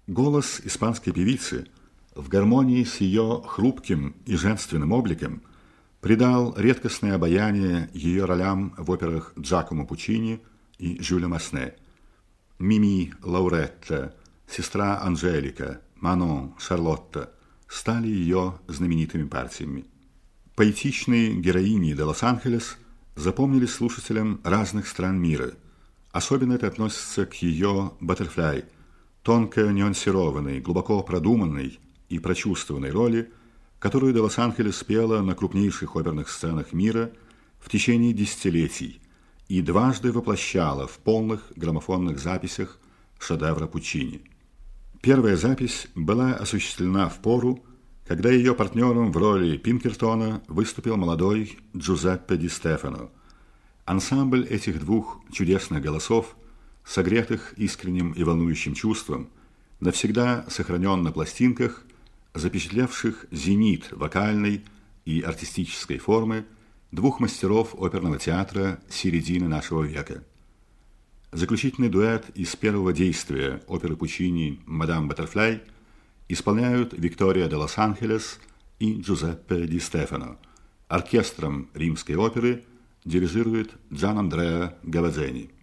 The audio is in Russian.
Голос испанской певицы в гармонии с ее хрупким и женственным обликом придал редкостное обаяние ее ролям в операх Джакомо Пуччини и Жюля Масне. Мими, Лауретта, сестра Анжелика, Манон, Шарлотта стали ее знаменитыми партиями. Поэтичные героини де Лос-Анджелес запомнились слушателям разных стран мира. Особенно это относится к ее «Баттерфляй», тонко нюансированной, глубоко продуманной и прочувствованной роли, которую де Лос-Анджелес спела на крупнейших оперных сценах мира в течение десятилетий и дважды воплощала в полных граммофонных записях шедевра Пуччини. Первая запись была осуществлена в пору, когда ее партнером в роли Пинкертона выступил молодой Джузеппе Ди Стефано. Ансамбль этих двух чудесных голосов, согретых искренним и волнующим чувством, навсегда сохранен на пластинках, запечатлевших зенит вокальной и артистической формы двух мастеров оперного театра середины нашего века. Заключительный дуэт из первого действия оперы Пуччини «Мадам Баттерфляй» исполняют Виктория де Лос-Анджелес и Джузеппе Ди Стефано. Оркестром Римской оперы дирижирует Джан Андреа Гавазени.